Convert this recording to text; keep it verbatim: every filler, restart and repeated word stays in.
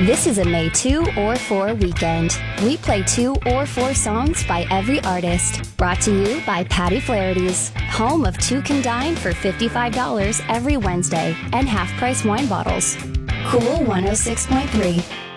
This is a May two or four weekend. We play two or four songs by every artist. Brought to you by Patty Flaherty's, home of Two Can Dine for fifty-five dollars every Wednesday and half-price wine bottles. Cool one oh six point three.